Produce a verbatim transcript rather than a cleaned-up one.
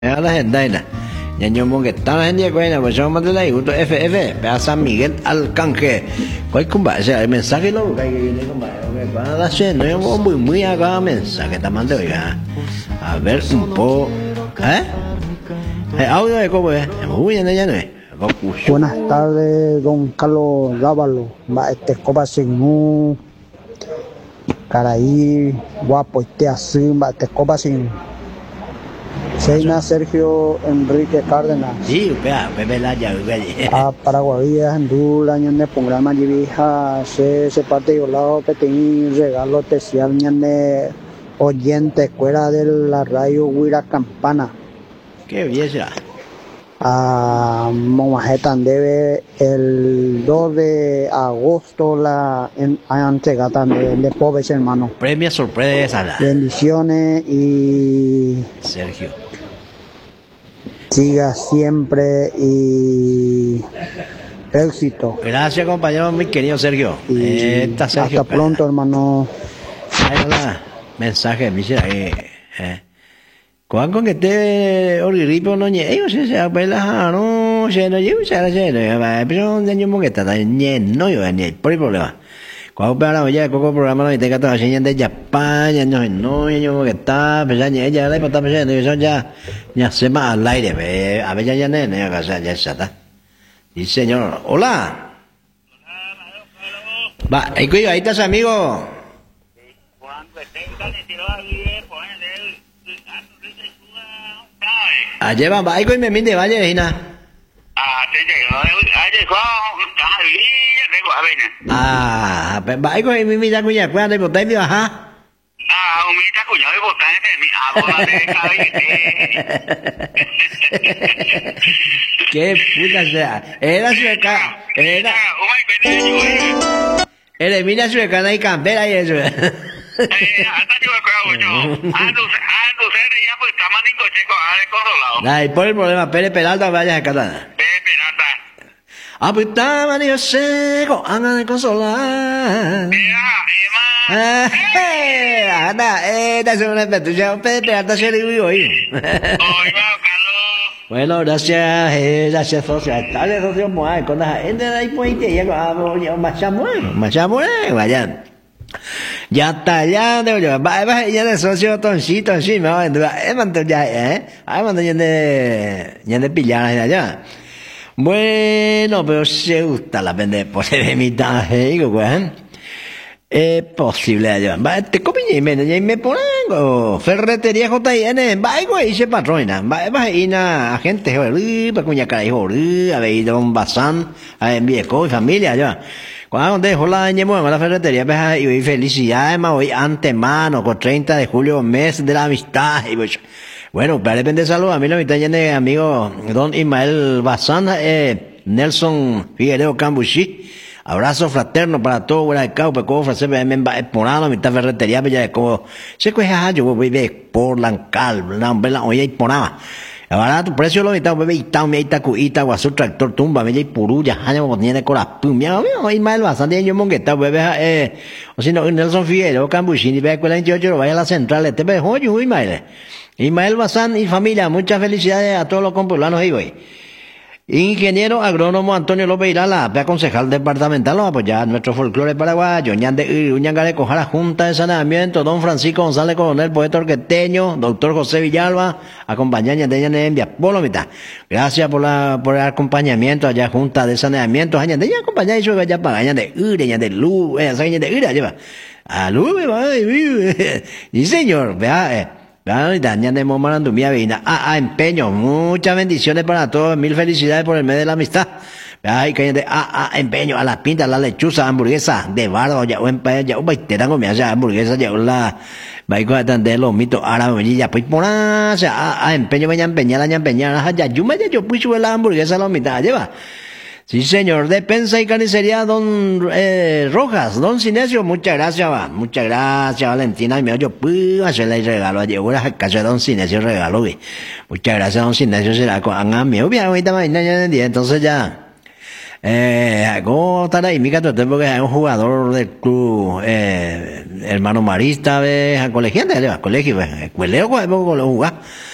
A la gente, ya yo mongo está la gente que pues somos de la Iguto F F, a San Miguel Arcángel. ¿Cuál compa? El mensaje lo que viene compa. Para la cena, yo muy muy acá mensaje está mandando oiga. A ver un poco, ¿eh? El audio de cómo es, muy bien ya no es. Buenas tardes, don Carlos Dávalo. Este copa sin un caraí guapo, este así, este copa sin. Seina Sergio Enrique Cárdenas. Sí, vea, bebe la ya, bebe. A Paraguay, Andula, ñane programa de vieja, se se parte de lado que tenía regalo especial, ñane oyente, escuela de la radio Huira Campana. Qué belleza. A Momajetan debe el dos de agosto la en, entrega también de pobres hermanos. Premio sorpresa. La. Bendiciones y Sergio. Siga siempre y éxito. Gracias compañero, mi querido Sergio. Y Esta Sergio hasta pronto, hermano. Ahí hola. Mensaje, mira, eh, eh. Cuando que te oriripo no nye, yo sé se apela no, se no llevo se la se, pero de ño que está nye no yo ni por el problema. Cuando para ya coco programa no tenga toda señal de Japón, ya no no yo que está, pues ya ya la pata pues ya ya ya se va al aire, ve, a ver ya ya nene, ya ya ya está. Sí, señor. Hola. Va, ahí cuida, ahí estás amigo. Ayer va, ahí cuida me minde vaya Regina. À, thế thì ở đây có cả lý đấy của bên này. À, bãi có mi mi ra của nhà qua đây một tay đi hả? À, ông mi chắc của nhớ một tay này mi à bộ là đây cái Qué puta sea. Era sueca. Era. Ông ấy bên đây rồi. Era mira sueca này campera y eso. Eh, hasta yo creo yo. Ando ando se de ya pues tamaño con chico, a ver con lado. Ay, por el problema, Pérez Peralta vaya a Catana. Pepe nada. Ah, pues tamaño seco, anda de consolar. Ya, Eh, anda, eh, da una petucha, Pérez Peralta se le vio hoy. Oiga, Carlos. Bueno, gracias, eh, gracias, socio. Dale, socio, muy, con la gente de ahí, pues, ya, ya, machamo, machamo, vaya. Ya está, ya, de yo, va, va, ya de socio, toncito, sí, me va a entrar, eh, manto ya, eh, ay, manto ya de, ya de pillar, ya, ya. Bueno, pero se gusta la pende, pues, de mitad, eh, digo, pues, es posible, ya, va, te copié y me, ya me pongo, ferretería J N, va, güey, se patrona, va, va, y na, agente, joder, pa, cuña, cara, joder, a ver, don Bazán, a ver, viejo y familia, ya. Cuando dejo la ñemo en la ferretería, pues, y felicidades, más hoy antemano, con treinta de julio, mes de la amistad, y pues, bueno, para depende de salud, a mí la mitad de amigo, don Ismael Bazán, eh, Nelson Figueroa Cambuchi, abrazo fraterno para todo, fuera de cabo, pues, como ofrecer, me va exponando, mitad ferretería, pues, ya, como, se cuesta, yo voy a ver, por la cal, la, la, oye, exponaba. Ahora tu precio lo mitad, bebé, y tal, me ita, cuita, guasu, tractor, tumba, me puru, ya, ya, me tiene corazón, mi amigo, Ismael bastante, yo mongueta, bebé, eh, o si no, Nelson Figueroa, Cambuchini, ve, cuela, yo, yo, vaya a la central, este, ve, oye, Ismael, Ismael Bazán y familia, muchas felicidades a todos los compulanos ahí, güey. Ingeniero agrónomo Antonio López Irala, concejal departamental, lo apoya nuestro folclore paraguayo, ñande Uñangare Cojara, Junta de Saneamiento, don Francisco González Coronel, poeta orqueteño, doctor José Villalba, acompañante de Ñande Envia, Polomita. Gracias por la, por el acompañamiento allá, Junta de Saneamiento, Ñande, ya acompaña y sube allá para Ñande Ure, Ñande Lu, eh, Ñande Ure, lleva. A Lu, y señor, vea, eh. Ah, empeño, muchas bendiciones para todos, mil felicidades por el mes de la amistad. Ay, que ah, ah, empeño, a la pinta, la lechuza, hamburguesa, de bardo, ya, un pa, ya, un te tengo mi allá, hamburguesa, ya, la, vaico de atender los mitos árabes, ya, pues, por ah, ah, empeño, me empeñar, ya, empeñar, ya, yo me, yo, pues, la hamburguesa, los mitos, lleva. Sí, señor, Despensa y Carnicería, don eh, Rojas, don Sinesio, muchas gracias, va, muchas gracias, Valentina, y me oye, puedo hacerle el regalo, ayer voy a casa de don Sinesio regalo, vi. Muchas gracias, don Sinesio, será con a mí, bien, ahorita mañana ya en día, entonces ya, eh, ¿cómo estará ahí? Mi gato, porque es un jugador del club, eh, hermano marista, ve, a colegiante, a colegio, ve, colegio, jugar.